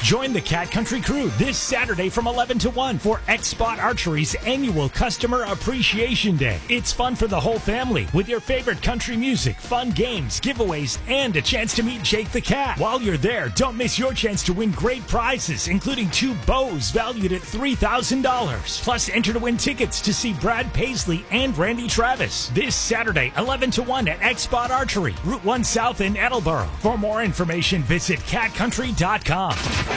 Join the Cat Country crew this Saturday from 11 to 1 for X-Spot Archery's annual Customer Appreciation Day. It's fun for the whole family with your favorite country music, fun games, giveaways, and a chance to meet Jake the Cat. While you're there, don't miss your chance to win great prizes, including 2 bows valued at $3,000. Plus, enter to win tickets to see Brad Paisley and Randy Travis this Saturday, 11 to 1 at X-Spot Archery, Route 1 South in Attleboro. For more information, visit catcountry.com.